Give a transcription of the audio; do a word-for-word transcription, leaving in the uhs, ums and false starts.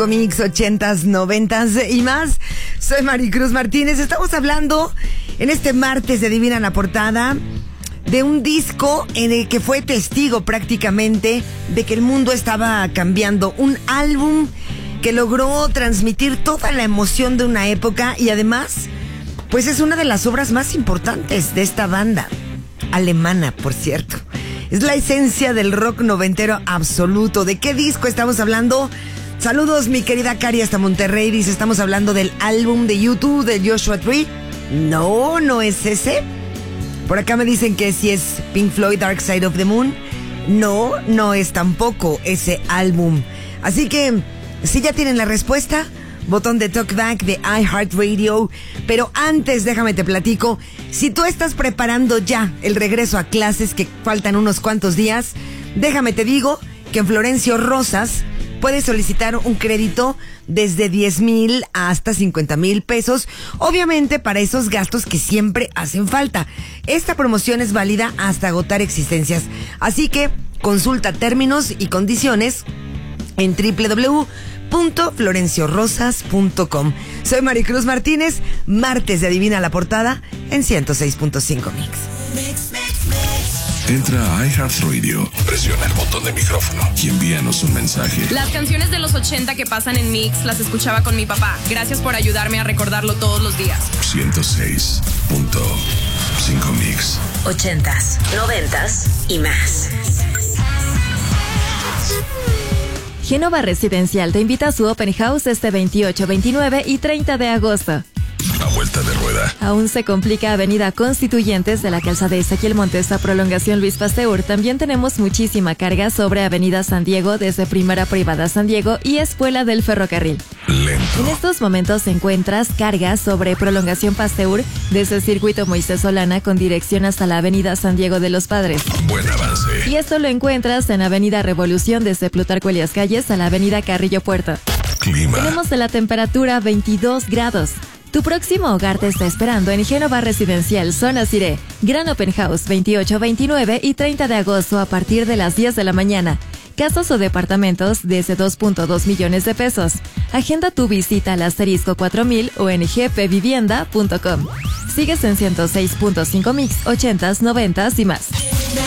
Mix ochentas, noventas y más. Soy Maricruz Martínez. Estamos hablando en este martes de Adivina la Portada de un disco en el que fue testigo prácticamente de que el mundo estaba cambiando. Un álbum que logró transmitir toda la emoción de una época y además, pues es una de las obras más importantes de esta banda, alemana, por cierto. Es la esencia del rock noventero absoluto. ¿De qué disco estamos hablando? Saludos, mi querida Cari, hasta Monterrey. Dice, estamos hablando del álbum de YouTube de Joshua Tree. No, no es ese. Por acá me dicen que si es Pink Floyd, Dark Side of the Moon. No, no es tampoco ese álbum. Así que, si ya tienen la respuesta, botón de talkback de iHeartRadio. Pero antes, déjame te platico. Si tú estás preparando ya el regreso a clases, que faltan unos cuantos días, déjame te digo que en Florencio Rosas puedes solicitar un crédito desde diez mil hasta cincuenta mil pesos, obviamente para esos gastos que siempre hacen falta. Esta promoción es válida hasta agotar existencias, así que consulta términos y condiciones en doble u doble u doble u punto florencio rosas punto com. Soy Maricruz Martínez, martes de Adivina la Portada en ciento seis punto cinco Mix. Mix, Mix, Mix. Entra a iHeartRadio, presiona el botón de micrófono y envíanos un mensaje. Las canciones de los ochenta que pasan en Mix las escuchaba con mi papá. Gracias por ayudarme a recordarlo todos los días. ciento seis punto cinco Mix. Ochentas, noventas y más. Génova Residencial te invita a su Open House este veintiocho, veintinueve y treinta de agosto. A vuelta de rueda. Aún se complica Avenida Constituyentes de la Calzada Ezequiel Montes a Prolongación Luis Pasteur. También tenemos muchísima carga sobre Avenida San Diego desde Primera Privada San Diego y Escuela del Ferrocarril. Lento. En estos momentos encuentras carga sobre Prolongación Pasteur desde el Circuito Moisés Solana con dirección hasta la Avenida San Diego de los Padres. Buen avance. Y esto lo encuentras en Avenida Revolución desde Plutarco Elías Calles a la Avenida Carrillo Puerto. Clima. Tenemos de la temperatura veintidós grados. Tu próximo hogar te está esperando en Génova Residencial, Zona Ciré. Gran Open House, veintiocho, veintinueve y treinta de agosto a partir de las diez de la mañana. Casas o departamentos desde dos punto dos millones de pesos. Agenda tu visita al asterisco cuatro mil o en g p vivienda punto com. Sigues en ciento seis punto cinco Mix, ochentas, noventas y más.